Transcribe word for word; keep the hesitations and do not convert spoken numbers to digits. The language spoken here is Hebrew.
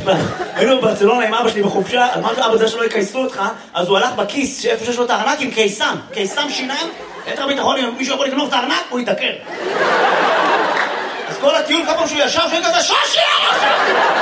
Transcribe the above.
היינו בברצלונה עם אבא שלי בחופשה, אמרתי לו, אבא, זה שלא יקייסו אותך, אז הוא הלך בכיס, איפה שיש לו את הארנק עם קיסם, קיסם שיניים, יתר ביטחון, אם מישהו יכול לקנות את הארנק, הוא יתקר. אז כל הטיול, כמה שהוא ישב, שהוא כזה, שושי!